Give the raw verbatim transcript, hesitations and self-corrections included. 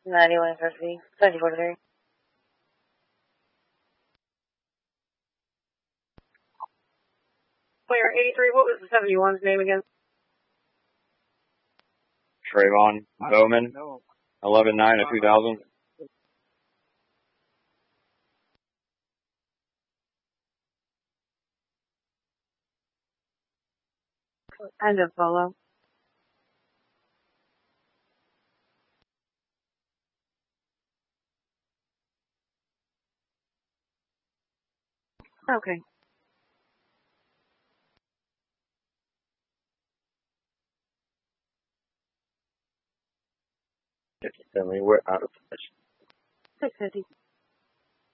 ninety-one fifty. seventy forty-three. Player eighty-three, what was the seventy-one's name again? Trayvon Bowman. eleven nine of two thousand. End of follow. Okay. Finley, we're out of touch. six fifty.